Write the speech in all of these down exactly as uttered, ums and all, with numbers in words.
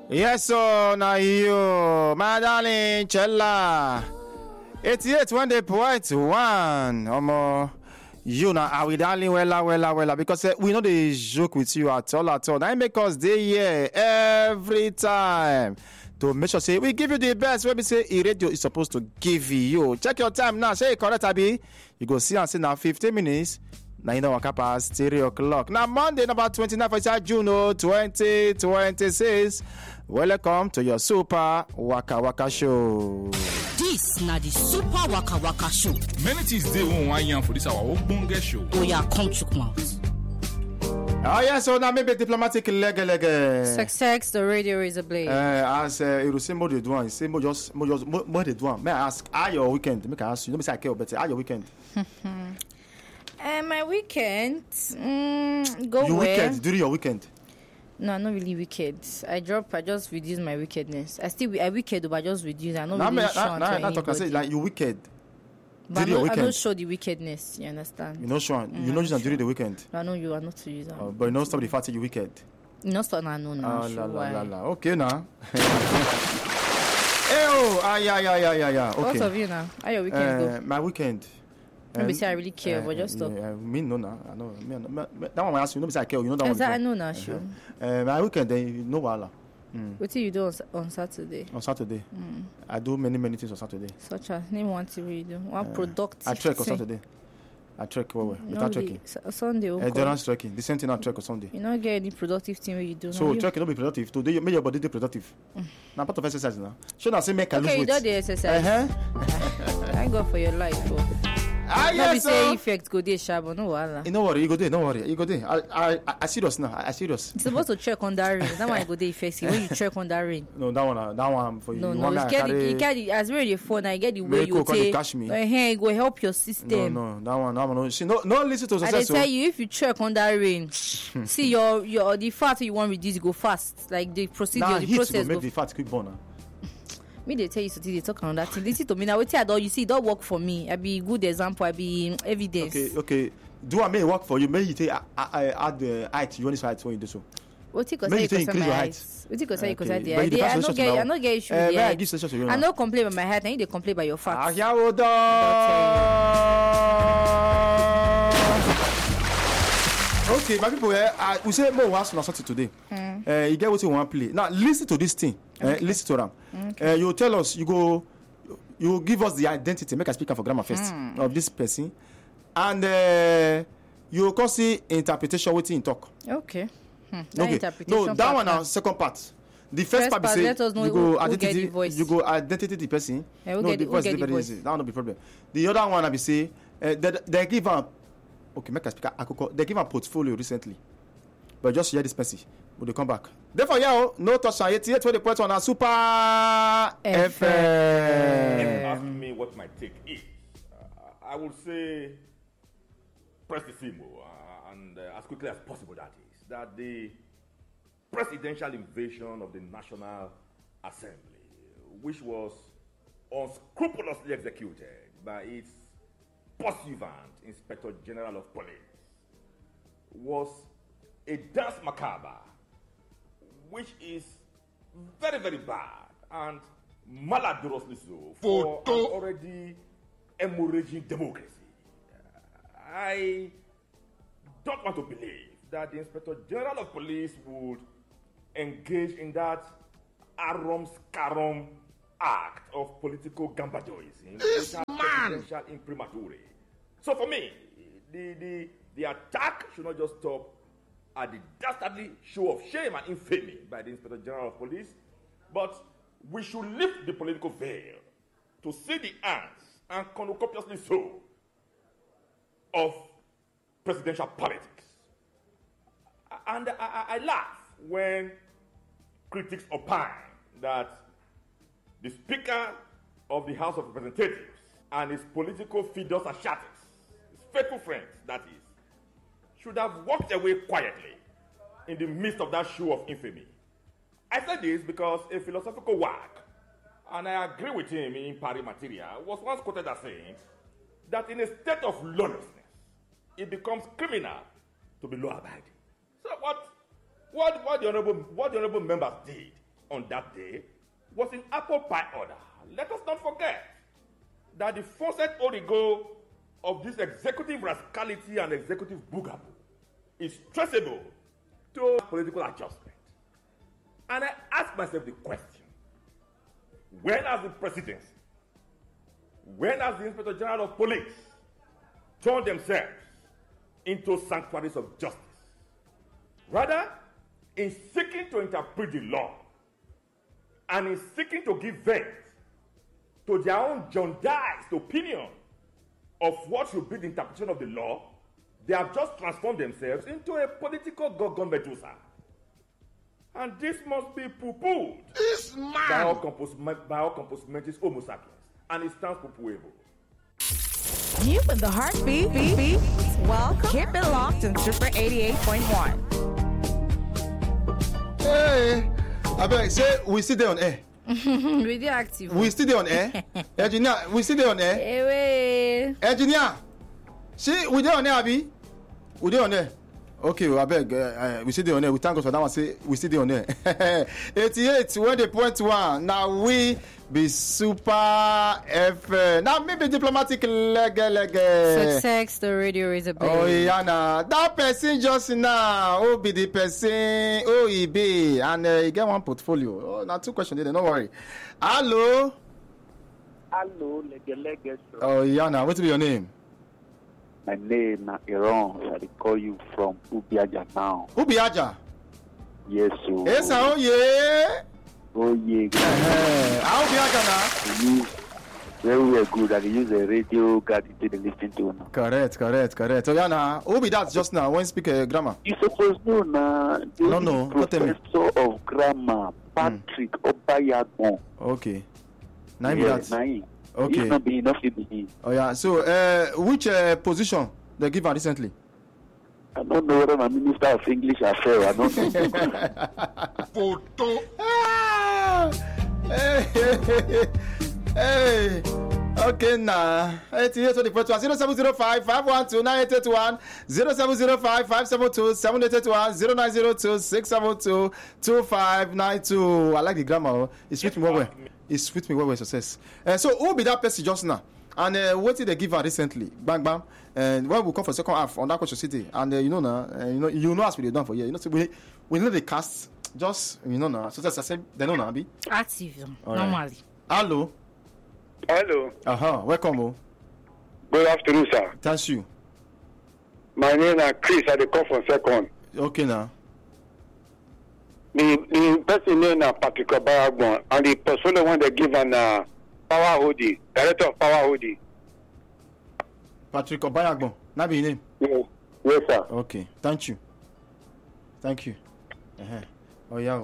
Yes, so now you, my darling Chella. eighty-eight when they point one. Omo, you now are we darling wella wella wella because uh, we know they joke with you at all at all. That make us day here every time to make sure say we give you the best. When we say a radio is supposed to give you. Check your time now. Say correct abi. You go see and say now fifteen minutes. Now you know what past three o'clock. Now Monday number twenty-nine for June twenty twenty-six. Welcome to your Super Waka Waka Show. This na the Super Waka Waka Show. Many things they won't want you for this our Ogbonge show. Oh yeah, come chook mouth. Oh yeah, so now maybe diplomatic leg leg. Sex sex, the radio is ablaze. Uh, as uh, you say more they do one, say more just more just more, more they do one. May I ask, how your weekend? Make I ask you. Let me say I care, but how your weekend? Uh, my weekend, mm, go Your where? weekend during your weekend. No, not really wicked. I drop. I just reduce my wickedness. I still I wicked, but I just reduce. I'm not Now, really me, sure now, now, now talk. I say like your weekend. but I during your don't, I weekend. don't show the wickedness. You understand? You know, sure. Mm, you know, I'm just sure. sure. during the weekend. I know you are not to use that. Uh, but you know, stop the fact that you wicked. You know, start now. No, no. Ah, sure la la why. la la. Okay now. Hey, oh, ah, yeah, yeah, yeah, yeah, yeah. Okay. What of you now? How your weekend Uh, my weekend. Maybe um, say I really care, uh, but just stop. Yeah, me no, no, I know. Me, me, me, that one I ask you. No, say I care. You know that go? one. Yes, I before. know now. Sure. Uh, my weekend, then you know what? Mm. What do you do on, on Saturday? On Saturday, Mm. I do many many things on Saturday. Such as name one thing you do. One Uh, productive. I trek on thing. Saturday. I trek well, well No, without really. trekking. S- Sunday. okay. Endurance trekking. The same thing I trek on Sunday. You not get any productive thing where you do. So now. You- trekking don't be productive. To do make your body dey productive. Now part of exercise now. Should I say make I lose Okay, you weight? do the exercise. Uh-huh. Thank God for your life. Oh. Ah Not be yes, say sir. effect go dey sharp, but no wahala. You know what? You go there. Don't worry. You go there. I I I, I serious now. I, I serious. You supposed to check on that ring. That one you go dey effective when you check on that ring. No, that one. uh, That one for you. No, you no, want me you I get the, carry- you get the, as well your phone. I get the way Miracle you come dey take. catch me. Uh, hey, it go help your No, system. no, that one, that one. No, see, no, no, listen to I dey success. tell you, if you check on that ring, see your your the fat you want reduce go fast. Like the procedure, Now the heat go process make go. the fat quick burn. ah. Me they tell you something, they talk on that thing. Listen to me now. What I do, you see, it don't work for me. I be good example. I be um, evidence. Okay, okay. Do I make it work for you? May you take uh, uh, add the height. You want this height when you do so. What you cause Make say you take you cause increase my your height? height. What you cause say you Okay, cause I but dey? I you dey- dey I pass no solution get now. I no get issue Uh, with the may I height. give solution to you I now? no complain about my height. I need to complain about your fat. Ah, yeah, hold on. Okay, my people, uh, uh, we say more was not something today. Mm. Uh, you get what you want to play. Now, listen to this thing. Uh, listen to them. Okay. Uh, you tell us, you go, you give us the identity, make us speak for grammar first Hmm. of this person. And uh, you can see interpretation waiting in talk. Okay. Hmm. That Okay. interpretation No, that part one now. now second part. The first, First part, be part, say let us know you who- go who get identity, the voice. you go identity the person. Yeah, who no, get the the- who voice get is the very voice? easy. That will not be problem. The other one I be say uh, they, they give am okay make I speak Akoko. They give am portfolio recently, but just hear this person. But they come back. Therefore, yeah, oh, no touch on eighty-eight twenty point one on Super F M. Ask me what my take is. Uh, I would say press the film uh, and uh, as quickly as possible. That is that the presidential invasion of the National Assembly, which was unscrupulously executed by its pursuant Inspector General of Police, was a dance macabre, which is very, very bad and maladrously so for an already hemorrhaging democracy. I don't want to believe that the Inspector General of Police would engage in that arum scarum act of political gambadoism. This man! Imprimatur. So for me, the, the, the attack should not just stop at the dastardly show of shame and infamy by the Inspector General of Police, but we should lift the political veil to see the ants, and cornucopiously so, of presidential politics. And I, I, I laugh when critics opine that the Speaker of the House of Representatives and his political feeders and shatters, his faithful friends, that is, should have walked away quietly in the midst of that show of infamy. I say this because a philosophical work, and I agree with him in pari materia, was once quoted as saying that in a state of lawlessness, it becomes criminal to be law-abiding. So what, what, what, the honorable, what the honorable members did on that day was in apple pie order. Let us not forget that the faucet origo of this executive rascality and executive bugaboo is traceable to political adjustment. And I ask myself the question, when has the presidency, when has the Inspector General of Police turned themselves into sanctuaries of justice? Rather, in seeking to interpret the law and in seeking to give vent to their own jaundiced opinion of what should be the interpretation of the law, they have just transformed themselves into a political Gorgon Medusa. And this must be poo-pooed This man. by all compos- by all compos mentis homo sapiens, and it stands poo-pooable. You with the heartbeat, beat, beat. Welcome. Keep it locked in Super eighty-eight point one. Hey, I beg, say we still there on air. We dey active. We still there on air. Engineer, we still there on air. Ewe. Engineer, see, we there on air, Abi? We there on air. Okay, well, I beg, uh, uh, we still there on air. We thank God for that one. Say, we still there on air. eighty-eight, where the point one. Now we be super F. Now maybe diplomatic leg leg. Success, the radio is a bit. Oh, yeah, nah. That person just now, oh, be the person, oh, he be, and uh, he get one portfolio. Oh, now two questions there, don't worry. Hello? Hello, Lege Lege. Oh, yeah, now, what will be your name? My name is Iran. I will call you from Ubiaja now. Ubiaja? Yes, sir. Yes, sir, oh, yeah. Oh, yeah. Uh, how Ubiaja now? I use very, very good. I can use a radio guide to listen to now. Correct, correct, correct. So, yeah, now, who be that just now when you speak uh, grammar? You supposed to know now. No, no, don't tell me. Professor of grammar, Patrick mm. Obayagbon. Okay. Now, yeah, be that. Nine. Okay. It's not be enough to be. Oh, yeah. So, uh, which uh, position they give her recently? I don't know whether I'm a minister of English affairs. I don't know. Photo. Ah! Hey, hey, hey, hey. Okay, now. eighty-eight twenty-four zero seven zero five five one two nine eight eight one zero seven zero five five seven two seven eight eight one zero nine zero two six seven two two five nine two. I like the grammar. It's with me well well. It's with me well well success. Uh, so who be that person just now? And uh, what did they give her recently? Bang bang. And when we come for second half on that question city, and uh, you know now, uh, you know you know as we done for here. You know, so we we know the cast. Just you know now. So that's I said they know now be Active, right. normally. Hello. Hello. Uh huh. Welcome. Oh. Good afternoon, sir. Thank you. My name is Chris. I dey call from second. Okay now. The the person name is Patrick Obayagbon, and the person one they give an uh, Power Holding, director of Power Holding. Patrick Obayagbon. That be your name. Yes, yes, sir. Okay. Thank you. Thank you. Uh-huh. Oh yeah.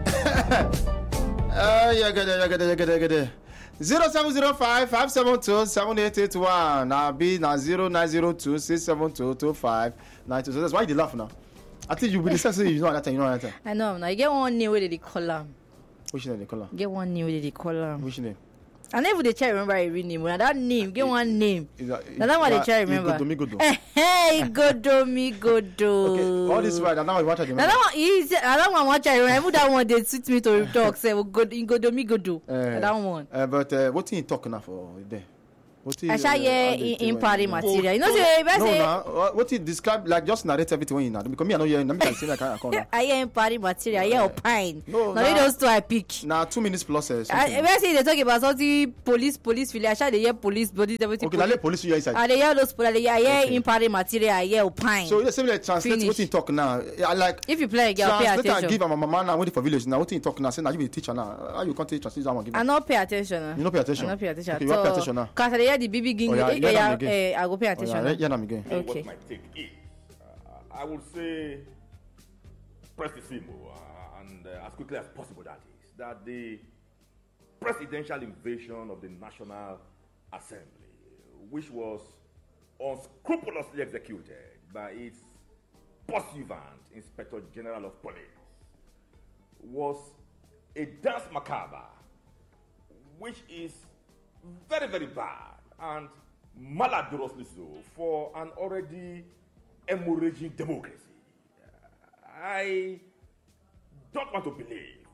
Ah, yeah, get it, yeah, get it, yeah, get it, get it. Zero seven zero five five seven two seven eight eight one. Now be now zero nine zero two six seven two two five nine two. So that's why you laugh now. I think you will listen to you know that time, you know that time. I know. Now you get one name where they call am. Which name they call her? Get one name where they call am. Which name? I never they try remember a real name. Now that name, get one name. Is that, Now that one they try remember. Igodo, Migodo. Hey, Godo, me Godo. Okay, all this right, and now we want to Now remember. that one is. Now that one watch I remember. That one they suit me to talk. Say, well, good, Godo, me Godo. Uh, That one. Uh, but uh, what you talking now for there? What I shall hear in, in party material. You know, say, No, say, no. What you describe like just narrate everything when you know because me I know you. Let me can say like I can. I hear in party material. I hear opine. No, now nah. those two I pick. Now two minutes plus. Uh, I, something. I say they talk about something police, police filial. I shall they hear police, body, everything. Okay, now let police you inside. I they hear those police. I hear Okay. in party material. I hear opine. So you say like translate Finish. what you talk now. I like If you play, girl, pay translate and attention. give a mama now waiting for village now. What you talk now? Say now you be the teacher now. How you can't teach translate that one give? I not pay attention. uh. You no pay attention. I not pay attention. Okay, you won't pay attention now. Cause I hear the baby ging. Oh, yeah, eh, let them eh, again. eh, I go pay Oh, attention. yeah, uh. yeah, I'm again. Okay. What my take is, uh, I would say, prestissimo, uh, and uh, as quickly as possible that is, that the presidential invasion of the National Assembly, which was unscrupulously executed by its pursuant Inspector General of Police, was a dance macabre, which is very, very bad and maladrously so for an already hemorrhaging democracy. I don't want to believe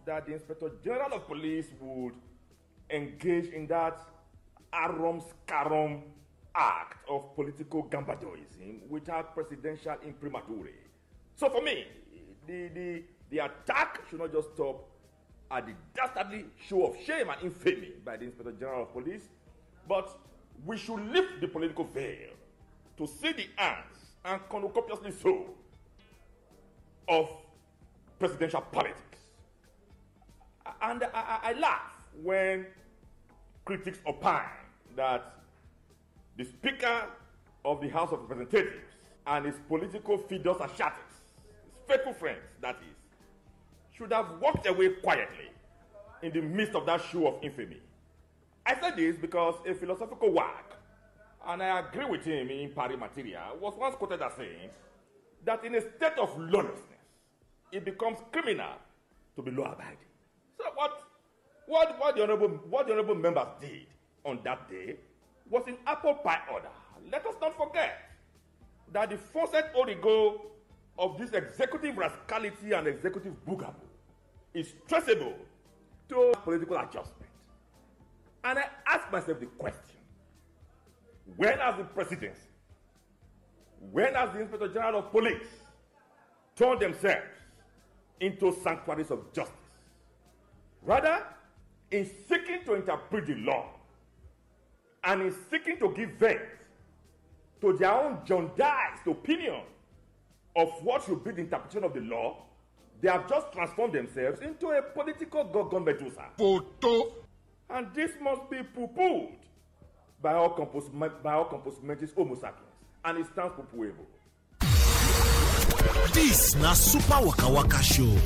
that the Inspector General of Police would engage in that arum scarum act of political gambadoism without presidential imprimatur. So for me, the, the, the attack should not just stop at the dastardly show of shame and infamy by the Inspector General of Police, but we should lift the political veil to see the ants, and cornucopiously so, of presidential politics. And I, I, I laugh when critics opine that the Speaker of the House of Representatives and his political feeders and shatters, his faithful friends, that is, should have walked away quietly in the midst of that show of infamy. I say this because a philosophical work, and I agree with him in pari materia, was once quoted as saying that in a state of lawlessness, it becomes criminal to be law-abiding. So what, what, what, the honorable, what the honorable members did on that day was in apple pie order. Let us not forget that the forced origo of this executive rascality and executive boogaboo is traceable to political adjustment. And I ask myself the question, when has the presidency, when has the Inspector General of Police turned themselves into sanctuaries of justice? Rather, in seeking to interpret the law and in seeking to give vent to their own jaundiced opinion of what should be the interpretation of the law, they have just transformed themselves into a political Gorgon Medusa. Photo. And this must be poo-pooed by all compos by all composmentis homo sapiens, and it stands poo-pooable. This na Super Waka Waka Show.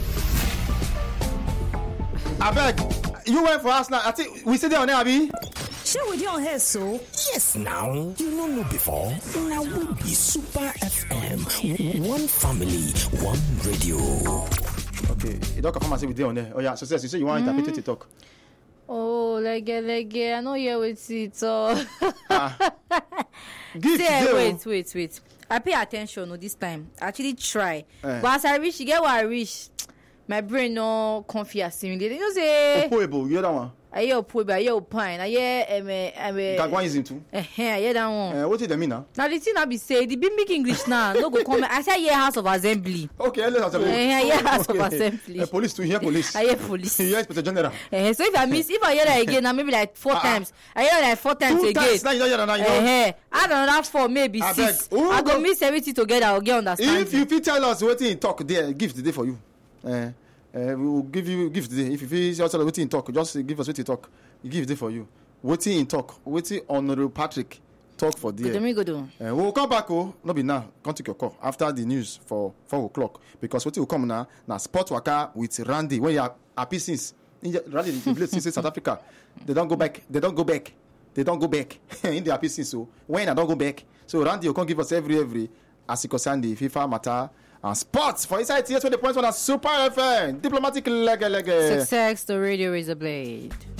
I beg, you went for us now. I think we sit there on there, Abi. Share with you on here, so. Yes, now. You don't know before. Now we be Super F M. One family, one radio. Okay, you don't come and say we there on there. Oh, yeah, success. You say you want to interpret it, talk. Oh, lege, lege. I know you're with it. So. Ah. Give Say, wait, wait, wait. I pay attention no, this time. I actually try. Eh. But as I reach, you get what I reach. My brain no comfy assimilate. You know say. Opoebo, you hear that one? I hear opoebo, I hear opine, I hear um, um, Gagwanism too. Eh, I hear that one. Uh, what did they mean now? Now the thing I be say, the big make English now. No go come. I say I hear House of Assembly. Okay, let's assembly. Eh, I hear House okay. of Assembly. Uh, police too. You hear police. I hear police. You hear Inspector General. Eh, so if I miss, if I hear that again, now maybe like four uh, times. I hear like four times two again. Times, now you don't hear that now. You don't. Eh, add another four, maybe I six. Beg. I go, go miss everything together. I'll get understanding. If you fit tell us what you talk, there gift today for you. Eh. Uh, we will give you gift today. If you feel also what in talk, just give us what you talk. We give it for you. What in talk? What in Honorable Patrick talk for the. Let me go do. Uh, we'll come back. Oh, not be now. Can't take your call after the news for four o'clock because what will come now? Now Sport Waka with Randy. When you are happy since Randy they play since South Africa, they don't go back. They don't go back. They don't go back in the happy since. So when I don't go back, so Randy will come give us every every as it concerns the FIFA matter. And sports for inside T S twenty point one at Super F M. Diplomatic leg leg. Success, the radio is a blade.